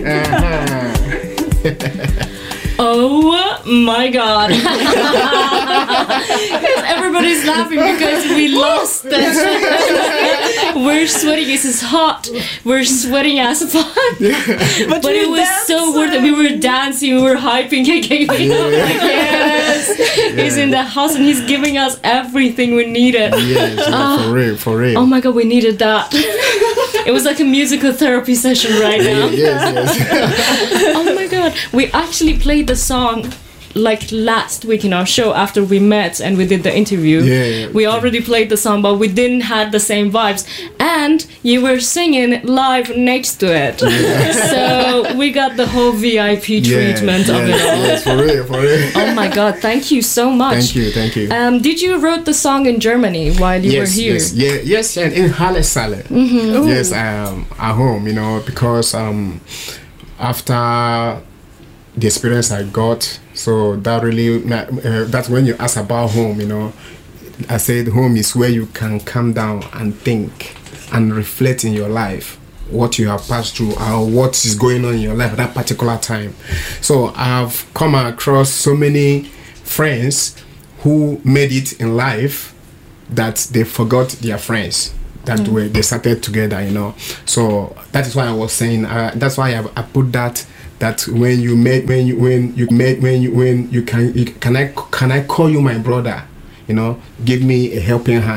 Oh my god. Everybody's laughing because we lost it. We're sweating, it's hot. We're sweating as fuck. But it was so worth it. We were dancing, we were hyping KK. Yes. He's in the house and he's giving us everything we needed. Yes, for real. Oh my god, we needed that. It was like a musical therapy session right now. Yes. Oh my god. We actually played the song like last week in our show after we met and we did the interview. We already played the song, but we didn't have the same vibes. And you were singing live next to it. So we got the whole VIP treatment of it all. Yes, for real. Oh my god, thank you so much. Thank you. Did you wrote the song in Germany while you were here? Yes, and in Halle Saale. Yes, at home, because after the experience I got, so that really, that's when you ask about home, I said home is where you can come down and think and reflect in your life what you have passed through or what is going on in your life at that particular time. So I've come across so many friends who made it in life that they forgot their friends that they started together, So that is why I was saying, that's why I put that can I call you my brother, give me a helping hand.